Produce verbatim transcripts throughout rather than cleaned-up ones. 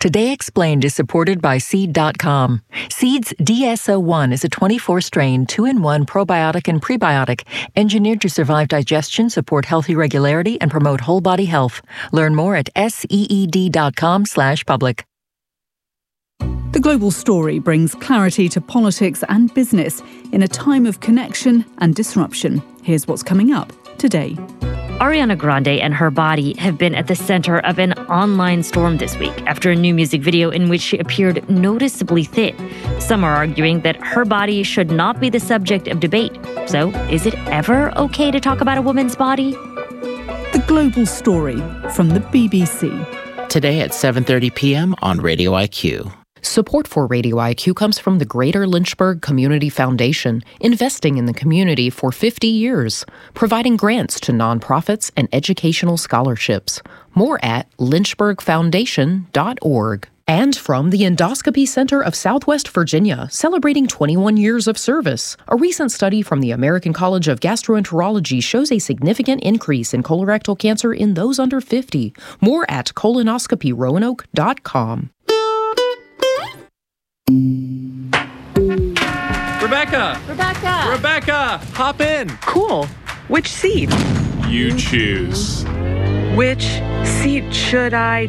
Today Explained is supported by Seed dot com. Seed's D S O one is a twenty-four strain, two in one probiotic and prebiotic, engineered to survive digestion, support healthy regularity, and promote whole body health. Learn more at seed dot com slash public. The Global Story brings clarity to politics and business in a time of connection and disruption. Here's what's coming up today. Ariana Grande and her body have been at the center of an online storm this week after a new music video in which she appeared noticeably thin. Some are arguing that her body should not be the subject of debate. So, is it ever okay to talk about a woman's body? The Global Story from the B B C. Today at seven thirty p.m. on Radio I Q. Support for Radio I Q comes from the Greater Lynchburg Community Foundation, investing in the community for fifty years, providing grants to nonprofits and educational scholarships. More at lynchburg foundation dot org. And from the Endoscopy Center of Southwest Virginia, celebrating twenty-one years of service. A recent study from the American College of Gastroenterology shows a significant increase in colorectal cancer in those under fifty. More at colonoscopy roanoke dot com. Rebecca! Rebecca! Rebecca! Hop in! Cool. Which seat? You choose. Which seat should I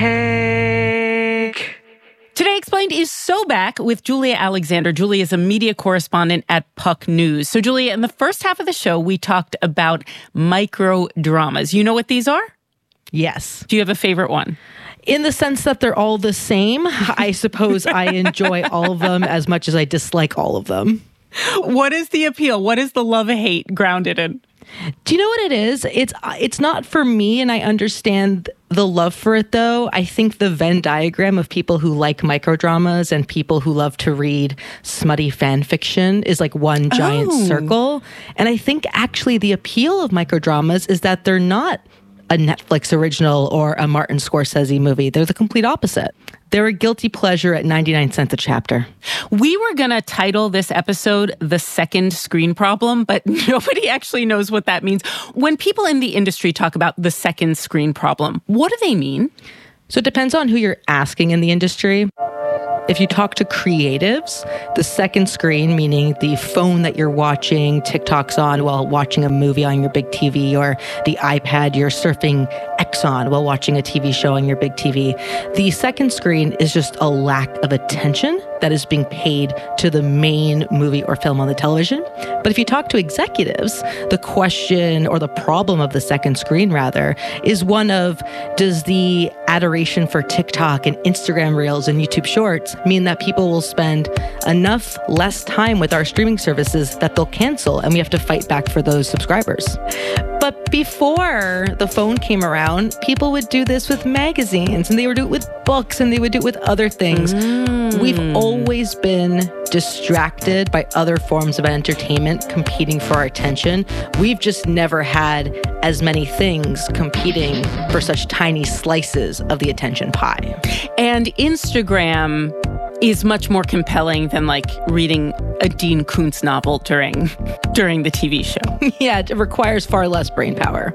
take? Today Explained is so back with Julia Alexander. Julia is a media correspondent at Puck News. So, Julia, in the first half of the show, we talked about micro dramas. You know what these are? Yes. Do you have a favorite one? In the sense that they're all the same, I suppose I enjoy all of them as much as I dislike all of them. What is the appeal? What is the love-hate grounded in? Do you know what it is? It's it's not for me, and I understand the love for it, though. I think the Venn diagram of people who like microdramas and people who love to read smutty fan fiction is like one giant oh. circle. And I think actually the appeal of microdramas is that they're not a Netflix original or a Martin Scorsese movie. They're the complete opposite. They're a guilty pleasure at ninety-nine cents a chapter. We were going to title this episode The Second Screen Problem, but nobody actually knows what that means. When people in the industry talk about the second screen problem, what do they mean? So it depends on who you're asking in the industry. If you talk to creatives, the second screen, meaning the phone that you're watching TikToks on while watching a movie on your big T V, or the iPad you're surfing X on while watching a T V show on your big T V, the second screen is just a lack of attention that is being paid to the main movie or film on the television. But if you talk to executives, the question or the problem of the second screen, rather, is one of, does the adoration for TikTok and Instagram Reels and YouTube Shorts mean that people will spend enough less time with our streaming services that they'll cancel and we have to fight back for those subscribers? But before the phone came around, people would do this with magazines, and they would do it with books, and they would do it with other things. Mm. We've always been distracted by other forms of entertainment competing for our attention. We've just never had as many things competing for such tiny slices of the attention pie. And Instagram is much more compelling than like reading a Dean Koontz novel during during the T V show. Yeah, it requires far less brain power.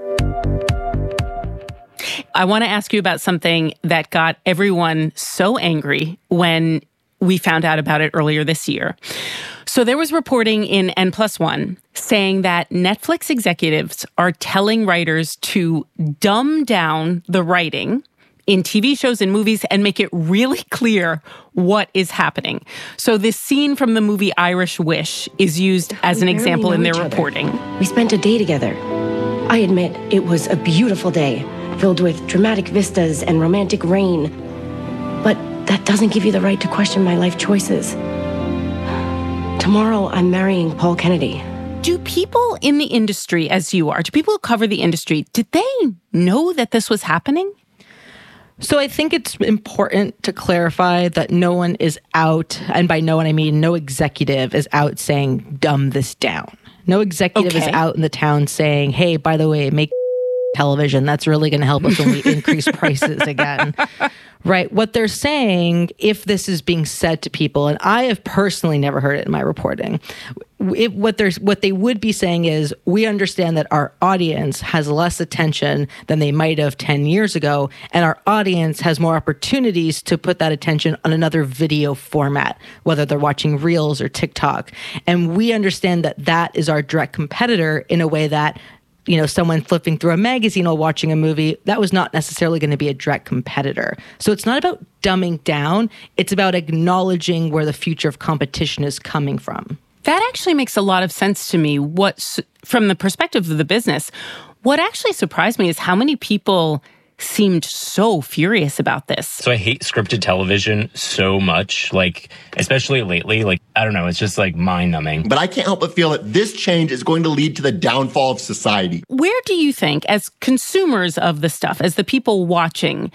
I want to ask you about something that got everyone so angry when we found out about it earlier this year. So there was reporting in N plus one saying that Netflix executives are telling writers to dumb down the writing in T V shows and movies and make it really clear what is happening. So this scene from the movie Irish Wish is used as an example in their reporting. We spent a day together. I admit it was a beautiful day, filled with dramatic vistas and romantic rain. But that doesn't give you the right to question my life choices. Tomorrow, I'm marrying Paul Kennedy. Do people in the industry, as you are, do people who cover the industry, did they know that this was happening? So I think it's important to clarify that no one is out, and by no one I mean no executive is out saying, dumb this down. No executive okay. is out in the town saying, hey, by the way, make television. That's really going to help us when we increase prices again. Right. What they're saying, if this is being said to people, and I have personally never heard it in my reporting, it, what there's what they would be saying is, we understand that our audience has less attention than they might have ten years ago, and our audience has more opportunities to put that attention on another video format, whether they're watching Reels or TikTok. And we understand that that is our direct competitor in a way that, you know, someone flipping through a magazine while watching a movie, that was not necessarily going to be a direct competitor. So it's not about dumbing down. It's about acknowledging where the future of competition is coming from. That actually makes a lot of sense to me. What, from the perspective of the business, what actually surprised me is how many people seemed so furious about this. So I hate scripted television so much, like, especially lately. Like, I don't know, it's just like mind-numbing. But I can't help but feel that this change is going to lead to the downfall of society. Where do you think, as consumers of the stuff, as the people watching,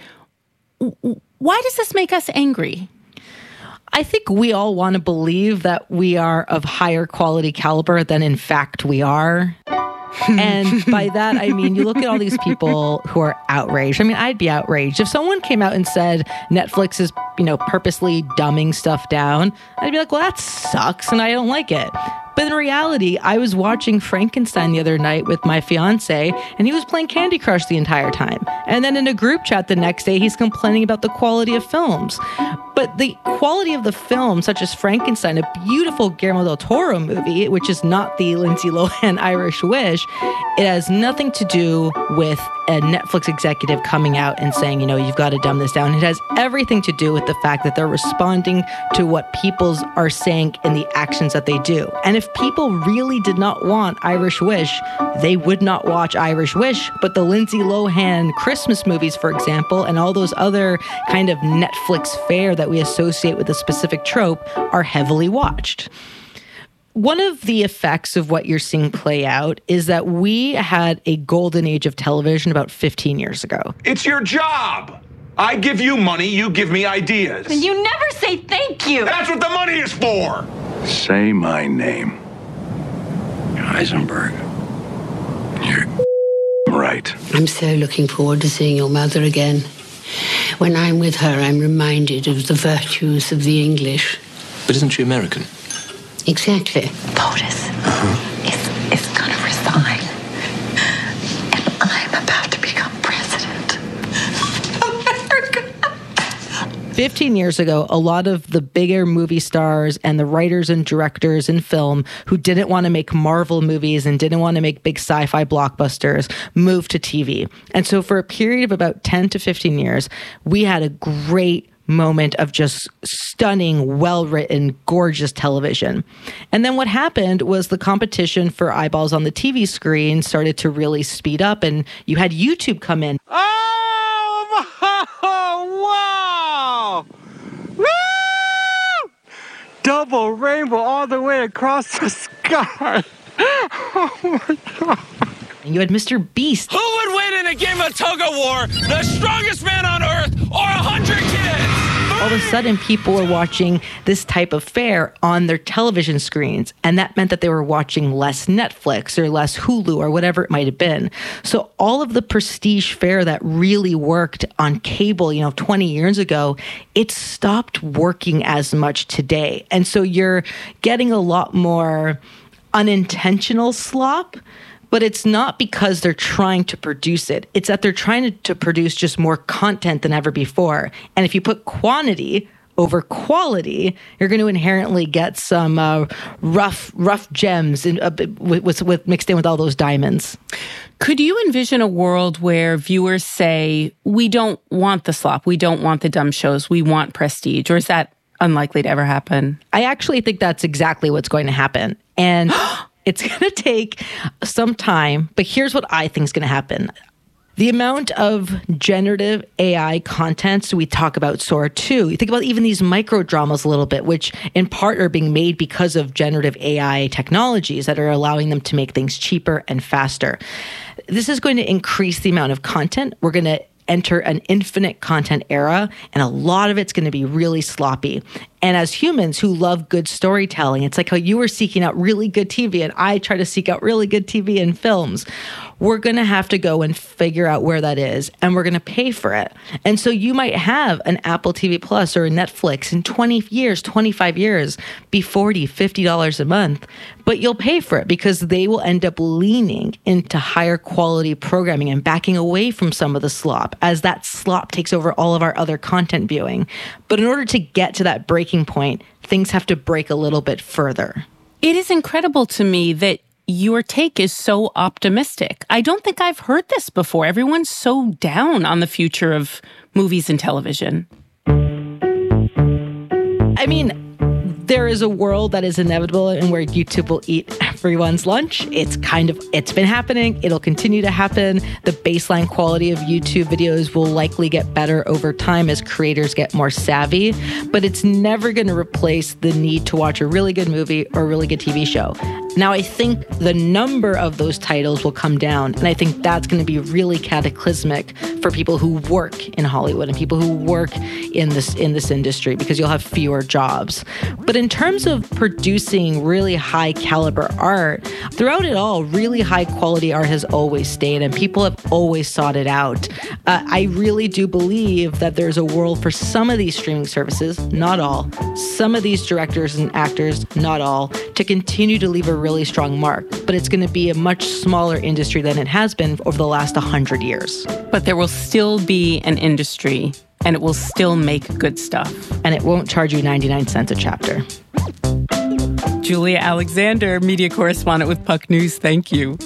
why does this make us angry? I think we all want to believe that we are of higher quality caliber than in fact we are. And by that, I mean, you look at all these people who are outraged. I mean, I'd be outraged. If someone came out and said Netflix is, you know, purposely dumbing stuff down, I'd be like, well, that sucks and I don't like it. But in reality, I was watching Frankenstein the other night with my fiance, and he was playing Candy Crush the entire time. And then in a group chat the next day, he's complaining about the quality of films. But the quality of the film, such as Frankenstein, a beautiful Guillermo del Toro movie, which is not the Lindsay Lohan Irish Wish, it has nothing to do with a Netflix executive coming out and saying, you know, you've got to dumb this down. It has everything to do with the fact that they're responding to what people are saying in the actions that they do. And if people really did not want Irish Wish, they would not watch Irish Wish. But the Lindsay Lohan Christmas movies, for example, and all those other kind of Netflix fare that we associate with a specific trope are heavily watched. One of the effects of what you're seeing play out is that we had a golden age of television about fifteen years ago. It's your job. I give you money, you give me ideas. And you never say thank you. That's what the money is for. Say my name. Heisenberg. You're right. I'm so looking forward to seeing your mother again. When I'm with her, I'm reminded of the virtues of the English. But isn't she American? Exactly. POTUS uh-huh. is, is going to resign. And I'm about to become president of America. fifteen years ago, a lot of the bigger movie stars and the writers and directors in film who didn't want to make Marvel movies and didn't want to make big sci-fi blockbusters moved to T V. And so for a period of about ten to fifteen years, we had a great moment of just stunning, well-written, gorgeous television. And then what happened was the competition for eyeballs on the T V screen started to really speed up, and you had YouTube come in. Oh, wow! Woo! Double rainbow all the way across the sky. Oh, my God. And you had Mister Beast. Who would win in a game of tug-of-war? The strongest man on earth or a hundred kids? All of a sudden, people were watching this type of fare on their television screens. And that meant that they were watching less Netflix or less Hulu or whatever it might have been. So all of the prestige fare that really worked on cable, you know, twenty years ago, it stopped working as much today. And so you're getting a lot more unintentional slop. But it's not because they're trying to produce it. It's that they're trying to, to produce just more content than ever before. And if you put quantity over quality, you're going to inherently get some uh, rough, rough gems in, uh, with, with, with mixed in with all those diamonds. Could you envision a world where viewers say, we don't want the slop, we don't want the dumb shows, we want prestige? Or is that unlikely to ever happen? I actually think that's exactly what's going to happen. And it's going to take some time, but here's what I think is going to happen. The amount of generative A I content, so we talk about Sora two, you think about even these micro dramas a little bit, which in part are being made because of generative A I technologies that are allowing them to make things cheaper and faster. This is going to increase the amount of content. We're going to enter an infinite content era, and a lot of it's going to be really sloppy. And as humans who love good storytelling, it's like how you were seeking out really good T V and I try to seek out really good T V and films. We're going to have to go and figure out where that is, and we're going to pay for it. And so you might have an Apple T V Plus or a Netflix in twenty years, twenty-five years, be forty dollars, fifty dollars a month, but you'll pay for it because they will end up leaning into higher quality programming and backing away from some of the slop as that slop takes over all of our other content viewing. But in order to get to that breaking point, things have to break a little bit further. It is incredible to me that your take is so optimistic. I don't think I've heard this before. Everyone's so down on the future of movies and television. I mean, there is a world that is inevitable and where YouTube will eat everyone's lunch. It's kind of, it's been happening. It'll continue to happen. The baseline quality of YouTube videos will likely get better over time as creators get more savvy, but it's never going to replace the need to watch a really good movie or a really good T V show. Now, I think the number of those titles will come down, and I think that's going to be really cataclysmic for people who work in Hollywood and people who work in this in this industry, because you'll have fewer jobs. But in terms of producing really high caliber art, throughout it all, really high quality art has always stayed, and people have always sought it out. Uh, I really do believe that there's a world for some of these streaming services, not all, some of these directors and actors, not all, to continue to leave a really strong mark, but it's going to be a much smaller industry than it has been over the last one hundred years. But there will still be an industry, and it will still make good stuff. And it won't charge you ninety-nine cents a chapter. Julia Alexander, media correspondent with Puck News, thank you.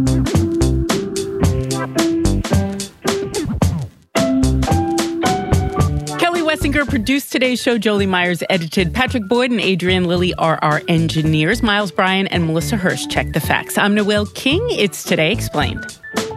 Wessinger produced today's show. Jolie Myers edited. Patrick Boyd and Adrian Lilly are our engineers. Miles Bryan and Melissa Hirsch check the facts. I'm Noelle King. It's Today Explained.